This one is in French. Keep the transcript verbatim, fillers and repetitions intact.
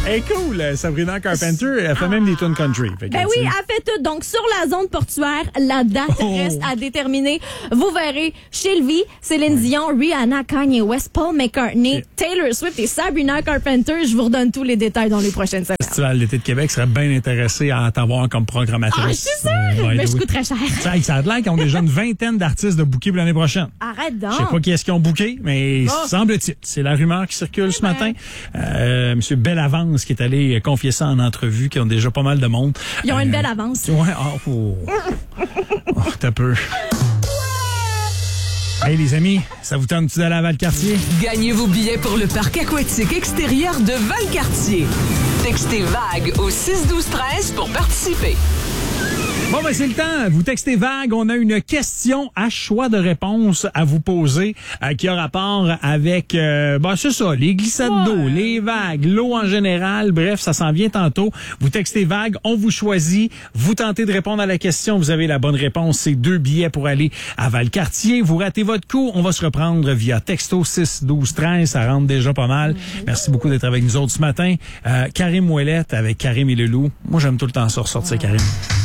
Elle est cool, Sabrina Carpenter. Elle fait ah. même des tunes country. Fait ben oui, elle fait tout. Donc, sur la zone portuaire, la date oh. reste à déterminer. Vous verrez Sylvie, Céline Dion, Rihanna, Kanye West, Paul McCartney, okay. Taylor Swift et Sabrina Carpenter. Je vous redonne tous les détails dans les prochaines semaines. Le Festival d'été de Québec serait bien intéressé à t'avoir comme programmatrice. Ah, je suis sûre! Euh, Mais je coûte très cher. Ça, ça a l'air qu'ils ont déjà une vingtaine d'artistes de bookés pour l'année prochaine. Arrête donc! Je sais pas qui est-ce qu'ils ont booké, mais oh. semble-t-il. C'est la rumeur qui circule ce matin. Euh, Monsieur Bellavance qui est allé confier ça en entrevue, qui ont déjà pas mal de monde. Ils ont euh, une belle avance. Ouais, oh, oh. oh t'as peu. Hey les amis, ça vous tente-tu d'aller à Valcartier? Gagnez vos billets pour le parc aquatique extérieur de Valcartier. Textez VAGUE au six douze treize pour participer. Bon, ben, c'est le temps. Vous textez VAGUE. On a une question à choix de réponse à vous poser euh, qui a rapport avec, euh, ben, c'est ça, les glissades ouais. d'eau, les vagues, l'eau en général. Bref, ça s'en vient tantôt. Vous textez VAGUE. On vous choisit. Vous tentez de répondre à la question. Vous avez la bonne réponse. C'est deux billets pour aller à Valcartier. Vous ratez votre coup. On va se reprendre via texto six douze treize. Ça rentre déjà pas mal. Mm-hmm. Merci beaucoup d'être avec nous autres ce matin. Euh, Karim Ouellette avec Karim et le loup. Moi, j'aime tout le temps ça ressortir, Karim.